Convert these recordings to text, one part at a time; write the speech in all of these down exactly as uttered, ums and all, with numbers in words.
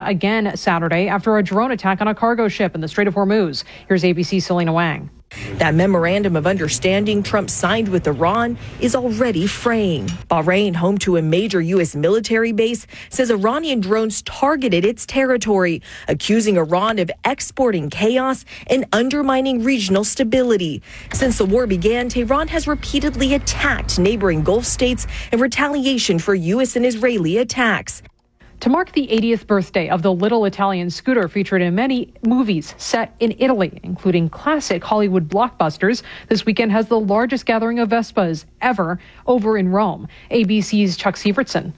again Saturday after a drone attack on a cargo ship in the Strait of Hormuz. Here's A B C's Selena Wang. That memorandum of understanding Trump signed with Iran is already fraying. Bahrain, home to a major U S military base, says Iranian drones targeted its territory, accusing Iran of exporting chaos and undermining regional stability. Since the war began, Tehran has repeatedly attacked neighboring Gulf states in retaliation for U S and Israeli attacks. To mark the eightieth birthday of the little Italian scooter featured in many movies set in Italy, including classic Hollywood blockbusters, this weekend has the largest gathering of Vespas ever over in Rome. A B C's Chuck Sievertson.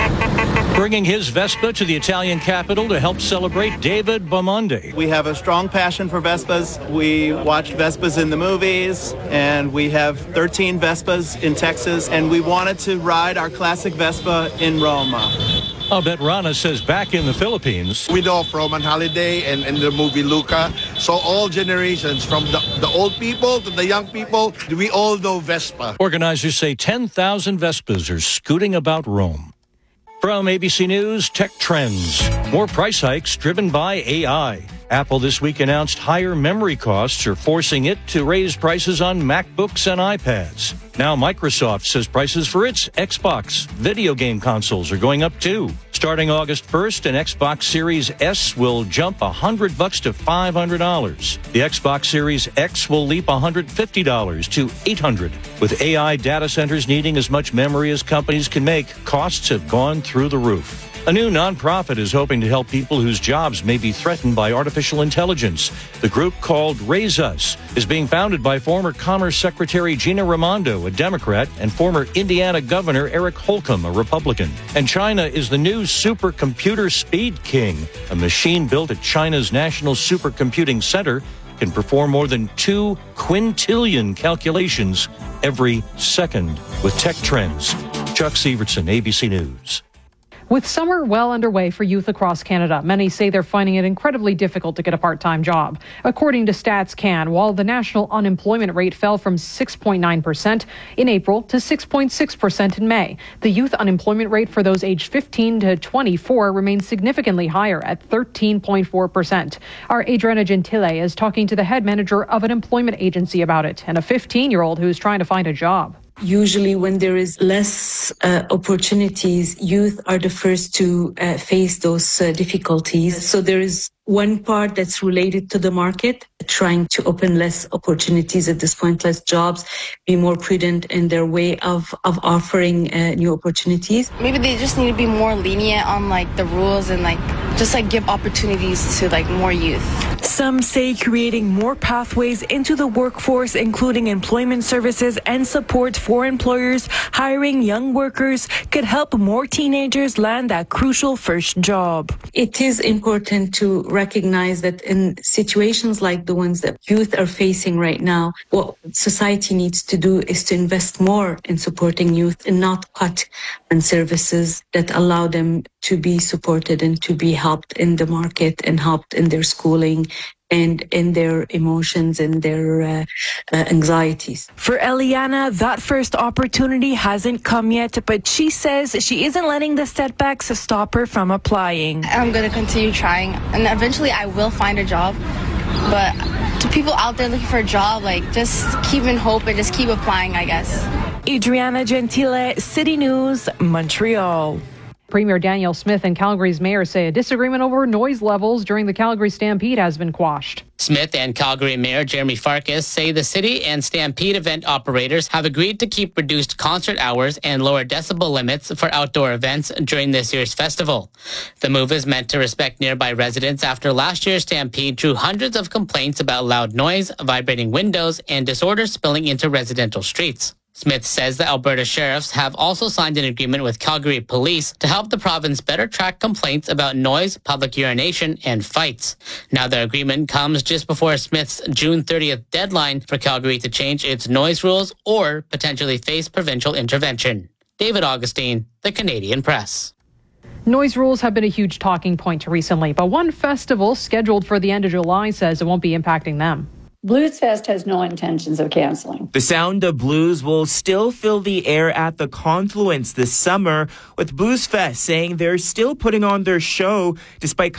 Bringing his Vespa to the Italian capital to help celebrate David Bamonde. We have a strong passion for Vespas. We watch Vespas in the movies, and we have thirteen Vespas in Texas, and we wanted to ride our classic Vespa in Rome. Abet Rana says back in the Philippines, we know from on holiday and in the movie Luca. So all generations, from the, the old people to the young people, we all know Vespa. Organizers say ten thousand Vespas are scooting about Rome. From A B C News, Tech Trends. More price hikes driven by A I. Apple this week announced higher memory costs are forcing it to raise prices on MacBooks and iPads. Now Microsoft says prices for its Xbox video game consoles are going up too. Starting August first, an Xbox Series S will jump one hundred bucks to five hundred dollars. The Xbox Series X will leap one hundred fifty dollars to eight hundred dollars. With A I data centers needing as much memory as companies can make, costs have gone through the roof. A new nonprofit is hoping to help people whose jobs may be threatened by artificial intelligence. The group, called Raise Us, is being founded by former Commerce Secretary Gina Raimondo, a Democrat, and former Indiana Governor Eric Holcomb, a Republican. And China is the new supercomputer speed king. A machine built at China's National Supercomputing Center can perform more than two quintillion calculations every second. With Tech Trends, Chuck Sievertson, A B C News. With summer well underway for youth across Canada, many say they're finding it incredibly difficult to get a part-time job. According to Stats Can, while the national unemployment rate fell from six point nine percent in April to six point six percent in May, the youth unemployment rate for those aged fifteen to twenty-four remains significantly higher at thirteen point four percent. Our Adriana Gentile is talking to the head manager of an employment agency about it, and a fifteen-year-old who's trying to find a job. Usually when there is less uh, opportunities, youth are the first to uh, face those uh, difficulties. So there is one part that's related to the market, trying to open less opportunities at this point, less jobs, be more prudent in their way of, of offering uh, new opportunities. Maybe they just need to be more lenient on like the rules and like just like give opportunities to like more youth. Some say creating more pathways into the workforce, including employment services and support for employers hiring young workers, could help more teenagers land that crucial first job. It is important to recognize that in situations like the ones that youth are facing right now, what society needs to do is to invest more in supporting youth and not cut on services that allow them to be supported and to be helped in the market and helped in their schooling and in their emotions and their uh, uh, anxieties. For Eliana, that first opportunity hasn't come yet, but she says she isn't letting the setbacks stop her from applying. I'm going to continue trying, and eventually I will find a job. But to people out there looking for a job, like, just keep in hope and just keep applying, I guess. Adriana Gentile, City News, Montreal. Premier Danielle Smith and Calgary's mayor say a disagreement over noise levels during the Calgary Stampede has been quashed. Smith and Calgary Mayor Jeremy Farkas say the city and Stampede event operators have agreed to keep reduced concert hours and lower decibel limits for outdoor events during this year's festival. The move is meant to respect nearby residents after last year's Stampede drew hundreds of complaints about loud noise, vibrating windows, and disorders spilling into residential streets. Smith says the Alberta sheriffs have also signed an agreement with Calgary Police to help the province better track complaints about noise, public urination, and fights. Now the agreement comes just before Smith's June thirtieth deadline for Calgary to change its noise rules or potentially face provincial intervention. David Augustine, The Canadian Press. Noise rules have been a huge talking point recently, but one festival scheduled for the end of July says it won't be impacting them. Bluesfest has no intentions of canceling. The sound of blues will still fill the air at the Confluence this summer, with Bluesfest saying they're still putting on their show despite